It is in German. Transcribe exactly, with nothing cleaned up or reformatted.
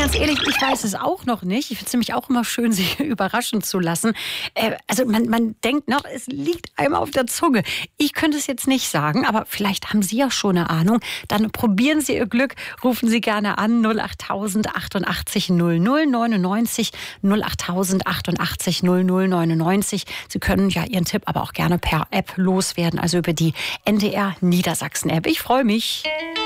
ganz ehrlich, ich weiß es auch noch nicht. Ich finde es nämlich auch immer schön, sich überraschen zu lassen. Äh, also man, man denkt noch, es liegt einem auf der Zunge. Ich könnte es jetzt nicht sagen, aber vielleicht haben Sie ja schon eine Ahnung. Dann probieren Sie Ihr Glück, rufen Sie gerne an null achttausend achtundachtzig null null neunundneunzig null achttausend achtundachtzig null null neunundneunzig. Sie können ja Ihren Tipp aber auch gerne per App loswerden, also über die N D R Niedersachsen App. Ich freue mich.